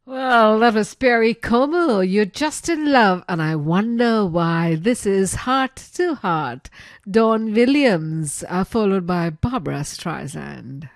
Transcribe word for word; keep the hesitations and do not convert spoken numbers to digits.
Well, that was Perry Como. You're just in love, and I wonder why. This is Heart to Heart. Dawn Williams, uh, followed by Barbara Streisand.